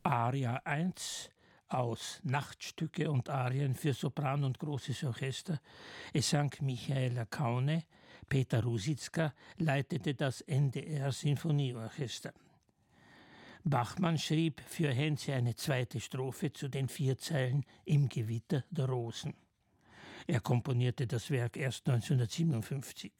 Aria 1 aus Nachtstücke und Arien für Sopran und großes Orchester. Es sang Michaela Kaune, Peter Rusitzka leitete das NDR-Sinfonieorchester. Bachmann schrieb für Henze eine zweite Strophe zu den 4 Zeilen Im Gewitter der Rosen. Er komponierte das Werk erst 1957.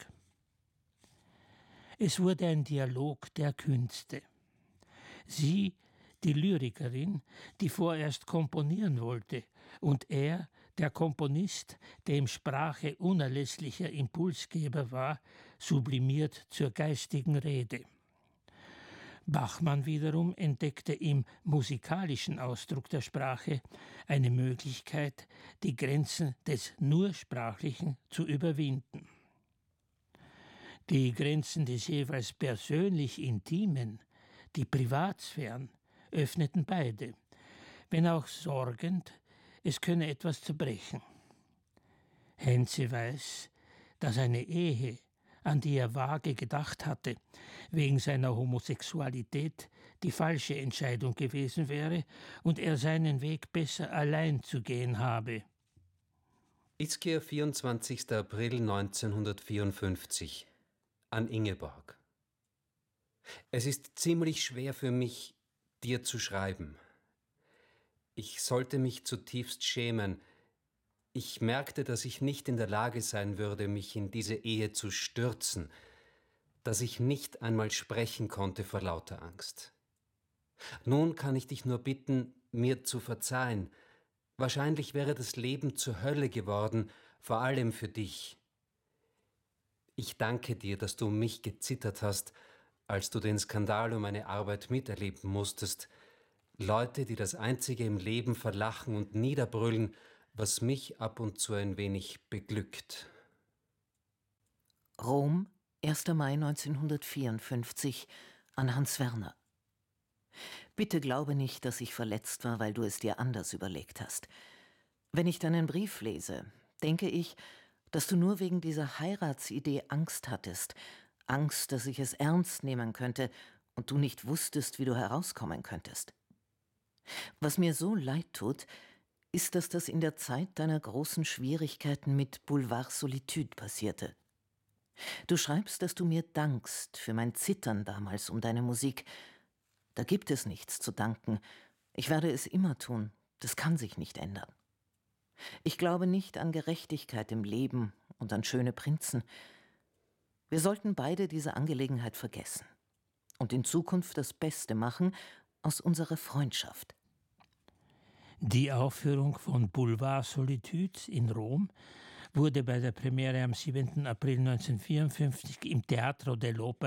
Es wurde ein Dialog der Künste. Sie, die Lyrikerin, die vorerst komponieren wollte, und er, der Komponist, dem Sprache unerlässlicher Impulsgeber war, sublimiert zur geistigen Rede. Bachmann wiederum entdeckte im musikalischen Ausdruck der Sprache eine Möglichkeit, die Grenzen des nur Sprachlichen zu überwinden. Die Grenzen des jeweils persönlich Intimen, die Privatsphären, öffneten beide, wenn auch sorgend, es könne etwas zerbrechen. Henze weiß, dass eine Ehe, an die er vage gedacht hatte, wegen seiner Homosexualität die falsche Entscheidung gewesen wäre und er seinen Weg besser allein zu gehen habe. Ischia, 24. April 1954. An Ingeborg. Es ist ziemlich schwer für mich, dir zu schreiben. Ich sollte mich zutiefst schämen. Ich merkte, dass ich nicht in der Lage sein würde, mich in diese Ehe zu stürzen, dass ich nicht einmal sprechen konnte vor lauter Angst. Nun kann ich dich nur bitten, mir zu verzeihen. Wahrscheinlich wäre das Leben zur Hölle geworden, vor allem für dich. Ich danke dir, dass du um mich gezittert hast, als du den Skandal um meine Arbeit miterleben musstest. Leute, die das Einzige im Leben verlachen und niederbrüllen, was mich ab und zu ein wenig beglückt. Rom, 1. Mai 1954, an Hans Werner. Bitte glaube nicht, dass ich verletzt war, weil du es dir anders überlegt hast. Wenn ich deinen Brief lese, denke ich, dass du nur wegen dieser Heiratsidee Angst hattest. Angst, dass ich es ernst nehmen könnte und du nicht wusstest, wie du herauskommen könntest. Was mir so leid tut, ist, dass das in der Zeit deiner großen Schwierigkeiten mit Boulevard Solitude passierte. Du schreibst, dass du mir dankst für mein Zittern damals um deine Musik. Da gibt es nichts zu danken. Ich werde es immer tun. Das kann sich nicht ändern. Ich glaube nicht an Gerechtigkeit im Leben und an schöne Prinzen. Wir sollten beide diese Angelegenheit vergessen und in Zukunft das Beste machen aus unserer Freundschaft. Die Aufführung von Boulevard Solitude in Rom wurde bei der Premiere am 7. April 1954 im Teatro dell'Opera